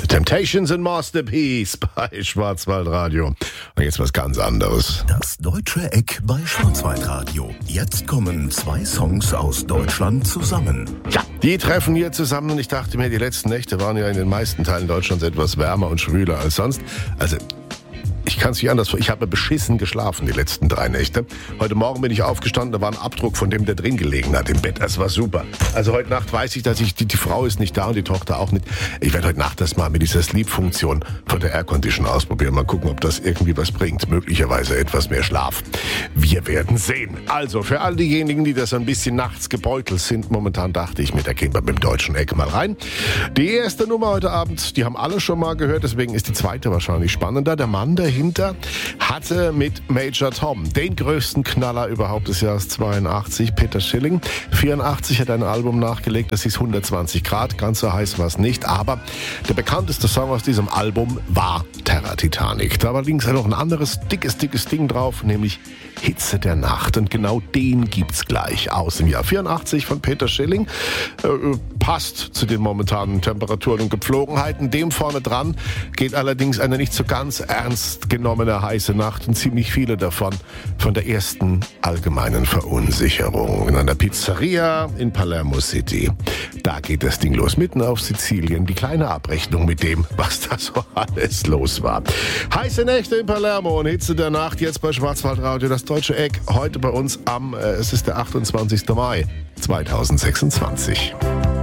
Temptations and Masterpiece bei Schwarzwaldradio. Und jetzt was ganz anderes. Das Deutsche Eck bei Schwarzwaldradio. Jetzt kommen zwei Songs aus Deutschland zusammen. Ja, die treffen hier zusammen und ich dachte mir, die letzten Nächte waren ja in den meisten Teilen Deutschlands etwas wärmer und schwüler als sonst. Also, ich kann es nicht anders vor. Ich habe beschissen geschlafen die letzten 3 Nächte. Heute Morgen bin ich aufgestanden, da war ein Abdruck von dem, der drin gelegen hat im Bett. Das war super. Also heute Nacht weiß ich, dass die Frau ist nicht da und die Tochter auch nicht. Ich werde heute Nacht das mal mit dieser Sleep-Funktion von der Aircondition ausprobieren. Mal gucken, ob das irgendwie was bringt. Möglicherweise etwas mehr Schlaf. Wir werden sehen. Also für all diejenigen, die das ein bisschen nachts gebeutelt sind, momentan dachte ich mir, da gehen wir mit dem Deutschen Eck mal rein. Die erste Nummer heute Abend, die haben alle schon mal gehört, deswegen ist die zweite wahrscheinlich spannender. Der Mann dahinter hatte mit Major Tom den größten Knaller überhaupt des Jahres 82, Peter Schilling. 84 hat ein Album nachgelegt, das hieß 120 Grad, ganz so heiß war es nicht, aber der bekannteste Song aus diesem Album war Terra Titanic. Da war links noch ein anderes dickes Ding drauf, nämlich Hitze der Nacht, und genau den gibt's gleich aus dem Jahr 84 von Peter Schilling. Passt zu den momentanen Temperaturen und Gepflogenheiten. Dem vorne dran geht allerdings eine nicht so ganz ernst genommene heiße Nacht und ziemlich viele davon von der ersten allgemeinen Verunsicherung in einer Pizzeria in Palermo City. Da geht das Ding los, mitten auf Sizilien. Die kleine Abrechnung mit dem, was da so alles los war. Heiße Nächte in Palermo und Hitze der Nacht jetzt bei Schwarzwaldradio. Das Deutsche Eck heute bei uns es ist der 28. Mai 2026.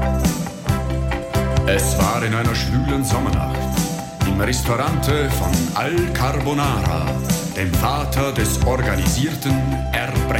Es war in einer schwülen Sommernacht im Ristorante von Al Carbonara, dem Vater des organisierten Erbrechens.